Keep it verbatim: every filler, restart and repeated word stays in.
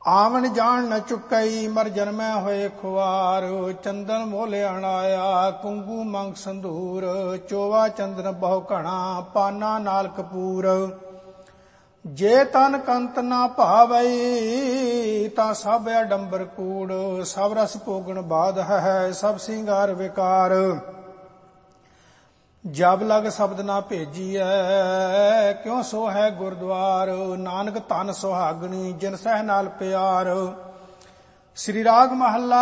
ਆਵਣ ਜਾਣ ਨ ਚੁੱਕਈ ਮਰ ਜਨਮੈ ਹੋਏ ਖੁਆਰ। ਚੰਦਨ ਮੋਲ ਅਣਾਇਆ ਕੁੰਗੂ ਮੰਗ ਸੰਧੂਰ। ਚੋਵਾ ਚੰਦਨ ਬਹੁ ਘਣਾ ਪਾਨਾ ਨਾਲ ਕਪੂਰ। ਜੇ ਤਨ ਕੰਤ ਨਾ ਭਾਵਈ ਤਾਂ ਸਭ ਅਡੰਬਰ ਕੂੜ। ਸਭ ਰਸ ਭੋਗਣ ਬਾਧ ਹੈ ਸਭ ਸਿੰਗਾਰ ਵਿਕਾਰ। ਜਬ ਲਗ ਸ਼ਬਦ ਨਾ ਭੇਜੀਐ ਕਿਉ ਸੋ ਹੈ ਗੁਰਦੁਆਰ। ਨਾਨਕ ਧਨ ਸੁਹਾਗਣੀ ਜਿਨ ਸਹਿ ਨਾਲ ਪਿਆਰ। ਸ੍ਰੀ ਰਾਗ ਮਹੱਲਾ